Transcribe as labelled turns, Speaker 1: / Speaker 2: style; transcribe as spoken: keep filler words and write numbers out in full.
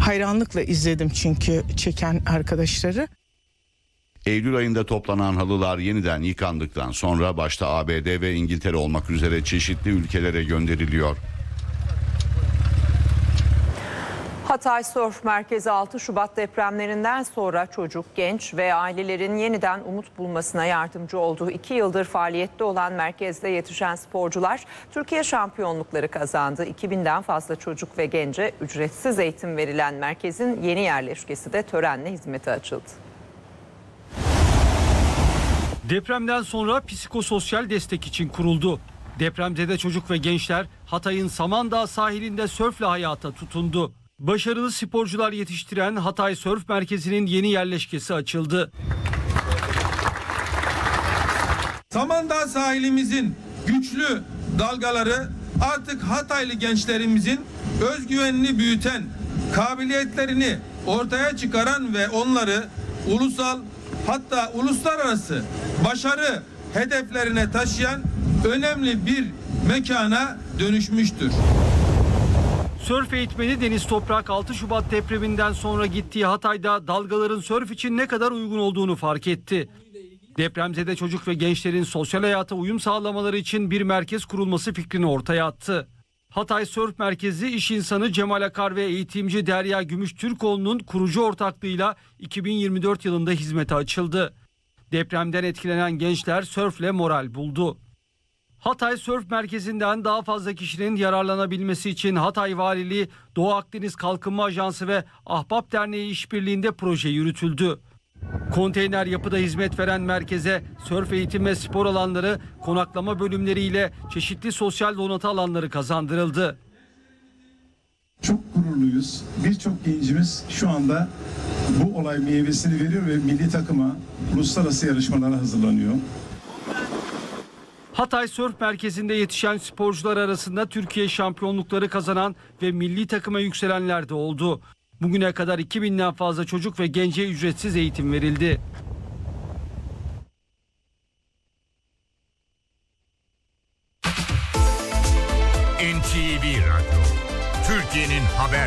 Speaker 1: hayranlıkla izledim çünkü çeken arkadaşları.
Speaker 2: Eylül ayında toplanan halılar yeniden yıkandıktan sonra başta A B D ve İngiltere olmak üzere çeşitli ülkelere gönderiliyor.
Speaker 3: Hatay Sörf Merkezi altı Şubat depremlerinden sonra çocuk, genç ve ailelerin yeniden umut bulmasına yardımcı olduğu iki yıldır faaliyette olan merkezde yetişen sporcular Türkiye şampiyonlukları kazandı. iki binden fazla çocuk ve gence ücretsiz eğitim verilen merkezin yeni yerleşkesi de törenle hizmete açıldı.
Speaker 4: Depremden sonra psikososyal destek için kuruldu. Depremzede çocuk ve gençler Hatay'ın Samandağ sahilinde sörfle hayata tutundu. Başarılı sporcular yetiştiren Hatay Sörf Merkezi'nin yeni yerleşkesi açıldı.
Speaker 5: Samandağ sahilimizin güçlü dalgaları artık Hataylı gençlerimizin özgüvenini büyüten, kabiliyetlerini ortaya çıkaran ve onları ulusal hatta uluslararası başarı hedeflerine taşıyan önemli bir mekana dönüşmüştür.
Speaker 4: Sörf eğitmeni Deniz Toprak altı Şubat depreminden sonra gittiği Hatay'da dalgaların sörf için ne kadar uygun olduğunu fark etti. Depremzede çocuk ve gençlerin sosyal hayata uyum sağlamaları için bir merkez kurulması fikrini ortaya attı. Hatay Sörf Merkezi iş insanı Cemal Akar ve eğitimci Derya Gümüş Türkoğlu'nun kurucu ortaklığıyla iki bin yirmi dört yılında hizmete açıldı. Depremden etkilenen gençler sörfle moral buldu. Hatay Sörf Merkezi'nden daha fazla kişinin yararlanabilmesi için Hatay Valiliği, Doğu Akdeniz Kalkınma Ajansı ve Ahbap Derneği işbirliğinde proje yürütüldü. Konteyner yapıda hizmet veren merkeze sörf eğitim ve spor alanları, konaklama bölümleriyle çeşitli sosyal donatı alanları kazandırıldı.
Speaker 6: Çok gururluyuz. Birçok gencimiz şu anda bu olay meyvesini veriyor ve milli takıma, uluslararası yarışmalara hazırlanıyor.
Speaker 4: Hatay Sörf Merkezi'nde yetişen sporcular arasında Türkiye şampiyonlukları kazanan ve milli takıma yükselenler de oldu. Bugüne kadar iki binden fazla çocuk ve gence ücretsiz eğitim verildi.
Speaker 7: N T V Radyo, Türkiye'nin haber